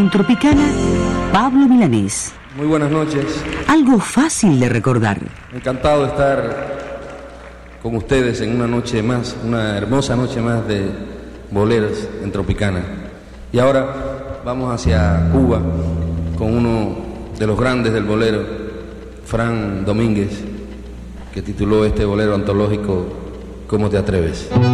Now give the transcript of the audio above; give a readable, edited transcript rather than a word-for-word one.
En Tropicana, Pablo Milanés. Muy buenas noches. Algo fácil de recordar. Encantado de estar con ustedes en una noche más, una hermosa noche más de boleros en Tropicana. Y ahora vamos hacia Cuba con uno de los grandes del bolero, Fran Domínguez, que tituló este bolero antológico ¿Cómo te atreves?